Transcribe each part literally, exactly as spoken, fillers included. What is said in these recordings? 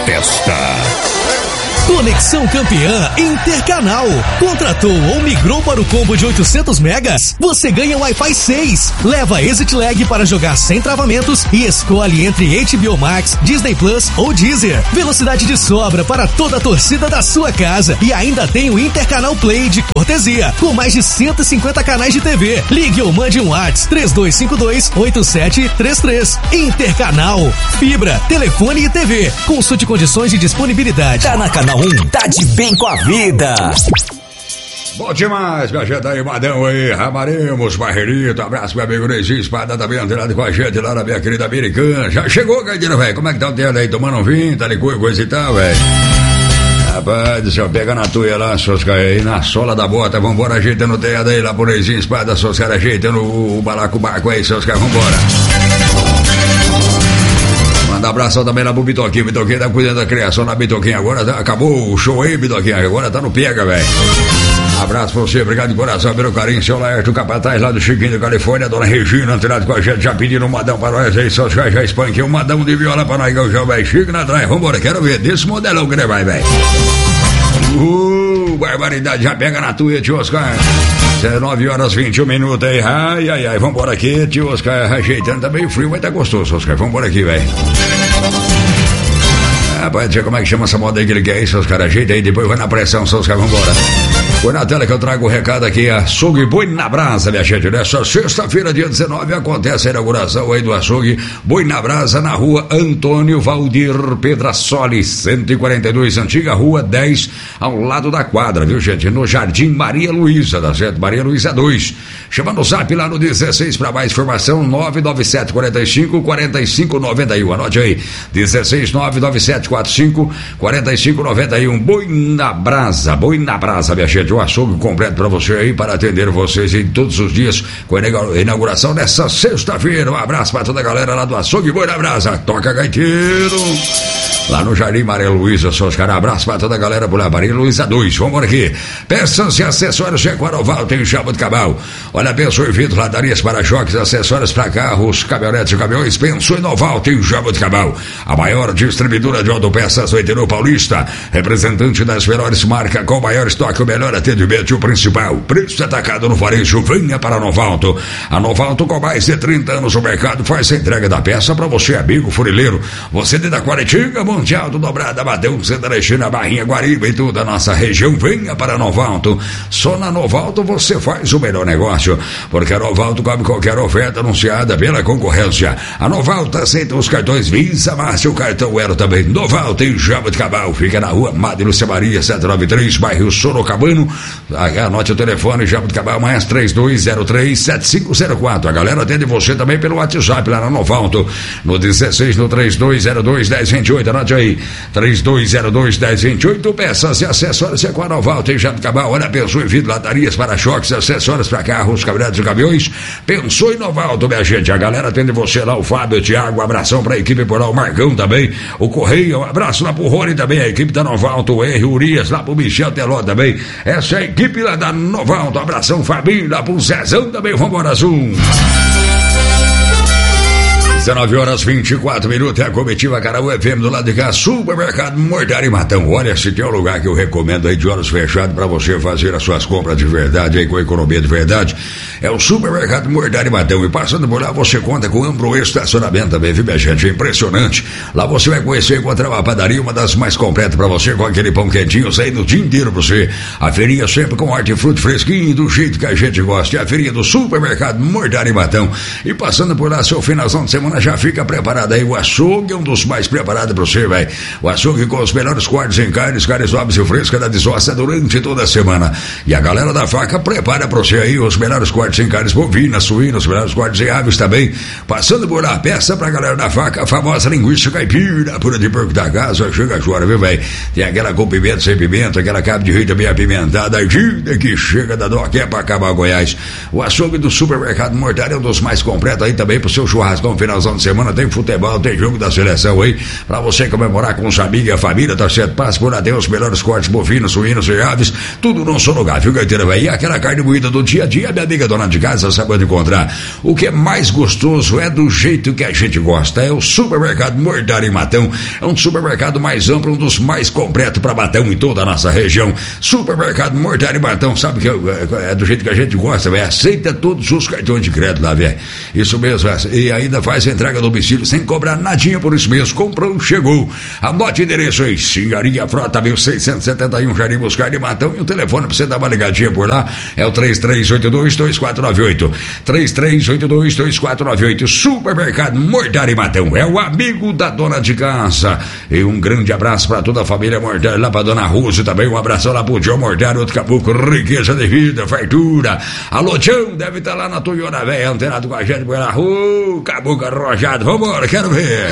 festa. Conexão Campeã Intercanal. Contratou ou migrou para o combo de oitocentos megas? Você ganha Wi-Fi seis. Leva Exit Lag para jogar sem travamentos e escolhe entre H B O Max, Disney Plus ou Deezer. Velocidade de sobra para toda a torcida da sua casa. E ainda tem o Intercanal Play de cortesia, com mais de cento e cinquenta canais de T V. Ligue ou mande um WhatsApp três dois cinco dois, oito sete três três. Intercanal. Fibra, telefone e T V. Consulte condições de disponibilidade. Tá na Canal um, tá de bem com a vida. Bom demais, minha gente aí, Madão aí, Ramaremos, Barreirito, abraço meu amigo Neizinho, espada também antenado com a gente lá na minha querida Americana. Já chegou, Caidinho, velho, como é que tá o tempo aí, tomando um vinho, tá de coisa e tal, velho? Rapaz do céu, pega na tuia lá, seus caras aí, na sola da bota, vambora ajeitando o teado aí lá pro Neizinho, espada, seus caras ajeitando o balaco barco aí, seus caras, vambora. Manda abração também lá pro Bitoquinho. Bitoquinho tá cuidando da criação na Bitoquinho. Agora tá, acabou o show aí, Bitoquinho. Agora tá no pega, velho. Abraço pra você, obrigado de coração pelo carinho. Seu Laerto Capataz lá do Chiquinho da Califórnia. A dona Regina, antenado com a gente, já pedindo um madão pra nós aí. Só já, já espanquei um madão de viola pra nós, Galchão, velho. Chique na trás, vambora, quero ver desse modelão que ele vai, velho. Uh, barbaridade, já pega na tua, tio Oscar. dezenove horas e vinte e um minutos aí. Ai, ai, ai, vambora aqui, tio Oscar. Ajeitando, tá meio frio, mas tá gostoso, Oscar. Vambora aqui, velho. Rapaz, não sei como é que chama essa moda aí que ele quer aí, seus caras. Ajeita aí, depois vai na pressão, seus caras, vambora. Foi na tela que eu trago o recado aqui, Açougue Boi na Brasa, minha gente. Nessa sexta-feira, dia dezenove, acontece a inauguração aí do Açougue Boi na Brasa, na rua Antônio Valdir Pedrassoli, cento e quarenta e dois, antiga rua dez, ao lado da quadra, viu, gente? No Jardim Maria Luísa, tá certo? Maria Luísa dois. Chama no zap lá no dezesseis para mais informação, nove nove sete quatro cinco, quatro cinco nove um. Anote aí, dezesseis nove nove sete quatro cinco, quatro cinco nove um. Boi na Brasa, Boi na Brasa, minha gente. O açougue completo para você aí, para atender vocês em todos os dias, com a inauguração dessa sexta-feira. Um abraço para toda a galera lá do Açougue Boi na Brasa. Toca, gaiteiro! Lá no Jardim Maria Luísa, seus caras. Abraço pra toda a galera por lá, Maria Luísa dois. Vamos aqui. Peças e acessórios Jaguaroval, tem Jaboticabal. Olha, pensou em vidros, ladarias, para-choques, acessórios para carros, caminhonetes e caminhões. Pensou em Noval, tem Jaboticabal. A maior distribuidora de autopeças do interior paulista. Representante das melhores marcas, com o maior estoque, o melhor atendimento e o principal. Preço atacado no varejo. Venha para a Novalto. A Novalto, com mais de trinta anos no mercado, faz a entrega da peça para você, amigo furileiro. Você de da Quaritinga, Mundial do Dobrada, Badão, Santa Alexandre, Barrinha, Guariba e toda a nossa região. Venha para a Novalto. Só na Novalto você faz o melhor negócio, porque a Novalto cobre qualquer oferta anunciada pela concorrência. A Novalto aceita os cartões Visa, Márcio, o cartão Elo também. Novalto em Jaboticabal, fica na rua Madre Lúcia Maria, setecentos e noventa e três, bairro Sorocabano. Anote o telefone, Jaboticabal, mais três dois zero três, sete cinco zero quatro. A galera atende você também pelo WhatsApp lá na Novalto, no dezesseis, no três dois zero dois, dez vinte e oito. Anote aí, três dois zero dois, dez vinte e oito. Peças e acessórios é com a Novalto em Jaboticabal. Olha, pensou em vidro, ladarias, para-choques, acessórios para carros, caminhonetes e caminhões. Pensou em Novalto, minha gente. A galera atende você lá, o Fábio, o Thiago, um abração pra equipe por lá, o Marcão também, o Correia, um abraço lá pro Rony também, a equipe da Novalto, o R. Urias, lá pro Michel Teló também. Essa é a equipe lá da Novalto. Um abração, Fabinho, lá pro Zezão também. Vambora, Zoom. dezenove horas e vinte e quatro minutos, é a comitiva Caraú F M do lado de cá, Supermercado Mortari e Matão. Olha, se tem um lugar que eu recomendo aí de olhos fechados para você fazer as suas compras de verdade aí com economia de verdade, é o Supermercado Mortari e Matão. E passando por lá você conta com amplo estacionamento também, viu, minha gente? É impressionante. Lá você vai conhecer e encontrar uma padaria, uma das mais completas para você, com aquele pão quentinho saindo o dia inteiro pra você. A feirinha sempre com hortifruti fresquinho, do jeito que a gente gosta. É a feirinha do Supermercado Mortari e Matão. E passando por lá, seu finalzão de semana já fica preparado aí. O açougue é um dos mais preparados pra você, velho. O açougue com os melhores cortes em carnes, carnes nobres e frescas da desossa durante toda a semana. E a galera da faca prepara pra você aí os melhores cortes em carnes bovinas, suínas, os melhores cortes em aves também. Passando por lá, peça pra galera da faca a famosa linguiça caipira, pura de porco da casa. Chega agora, viu, velho? Tem aquela com pimenta, sem pimenta, aquela cabo de rita bem apimentada, a que chega da dó, que é pra acabar Goiás. O açougue do Supermercado Mortari é um dos mais completos aí também pro seu churrascão final finalzão de semana tem futebol, tem jogo da seleção aí, pra você comemorar com os amigos e a família, tá certo? Passa por lá, tem os melhores cortes bovinos, suínos e aves, tudo num só lugar, viu, gaiteira, velho? E aquela carne moída do dia a dia, minha amiga dona de casa sabe onde encontrar. O que é mais gostoso é do jeito que a gente gosta, é o Supermercado Mortari em Matão, é um supermercado mais amplo, um dos mais completos pra Matão em toda a nossa região. Supermercado Mortari em Matão, sabe que é, é do jeito que a gente gosta, velho? Aceita todos os cartões de crédito lá, velho. Isso mesmo, e ainda faz entrega a domicílio sem cobrar nadinha por isso mesmo. Comprou, chegou. Anote o endereço aí, Senhoria Frota mil seiscentos e setenta e um, Jardim Buscar de Matão, e o telefone pra você dar uma ligadinha por lá é o três três oito dois, dois quatro nove oito. três três oito dois, dois quatro nove oito. Supermercado Mortari Matão, é o amigo da dona de casa. E um grande abraço pra toda a família Mortari, lá pra dona Rússia também, um abração lá pro João Mortari, outro caboclo, riqueza de vida, fartura. Alô, Tião, deve estar lá na Tuiona Velha, antenado com a gente por lá. Uh, caboclo arrojado, vambora, quero ver.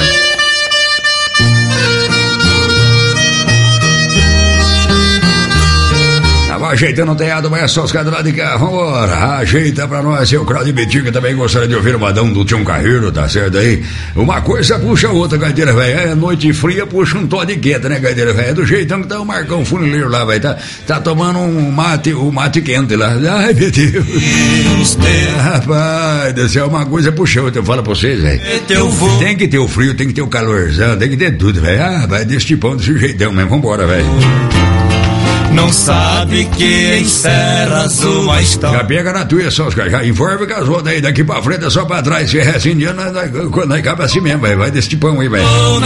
Ajeitando o teado, mas é só os caras lá de cá, vambora, ajeita pra nós, eu, Claudio Betinga, também gostaria de ouvir o Madão do Tião Carreiro, tá certo aí? Uma coisa puxa a outra, gaiteira velha, é noite fria, puxa um tó de quente, né, gaiteira velha? É do jeitão que tá o Marcão Funileiro lá, vai, tá, tá tomando um mate, um mate quente lá, ai, meu Deus, rapaz, desse é uma coisa puxa a outra, eu falo pra vocês, velho, tem que ter o frio, tem que ter o calorzão, tem que ter tudo, velho, ah, vai desse tipão, desse jeitão mesmo, vambora, velho. Não sabe que em Serras uma história. Já pega na tua, só, já informa que as rodas aí daqui pra frente é só pra trás. Se é assim, nós, nós, nós cabe assim mesmo, véio. Vai desse tipão aí, velho.